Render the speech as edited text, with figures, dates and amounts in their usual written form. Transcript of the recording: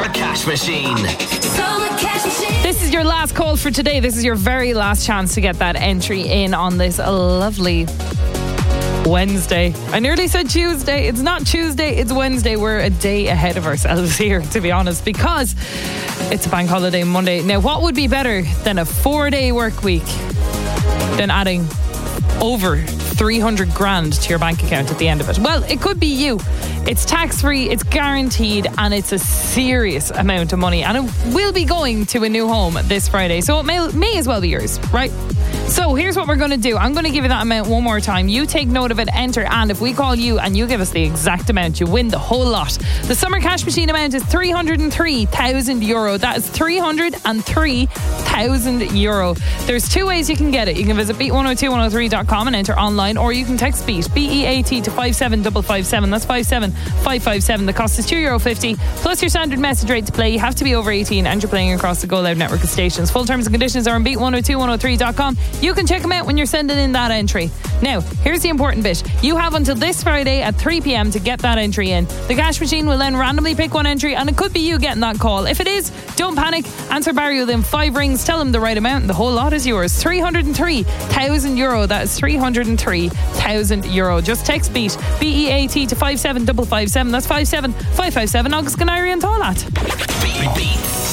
Summer Cash Machine. This is your last call for today. This is your very last chance to get that entry in on this lovely Wednesday. I nearly said Tuesday. It's not Tuesday, it's Wednesday. We're a day ahead of ourselves here, to be honest, because it's a bank holiday Monday. Now, what would be better than a 4-day work week than adding over 300 grand to your bank account at the end of it? Well, it could be you. It's tax-free, it's guaranteed, and it's a serious amount of money, and it will be going to a new home this Friday, so it may as well be yours, right? So here's what we're going to do. I'm going to give you that amount one more time. You take note of it, enter, and if we call you and you give us the exact amount, you win the whole lot. The Summer Cash Machine amount is €303,000. That is €303,000. There's two ways you can get it. You can visit beat102103.com and enter online, or you can text BEAT, BEAT, to 57557. That's 57557. The cost is €2.50 plus your standard message rate to play. You have to be over 18 and you're playing across the Go Loud network of stations. Full terms and conditions are on beat102103.com. You can check them out when you're sending in that entry. Now, here's the important bit. You have until this Friday at 3 p.m. to get that entry in. The cash machine will then randomly pick one entry, and it could be you getting that call. If it is, don't panic. Answer Barry within 5 rings. Tell him the right amount, and the whole lot is yours. €303,000. That is €303,000. Just text BEAT, BEAT, to 57557. That's 57557. August Canary and Toilet. Beat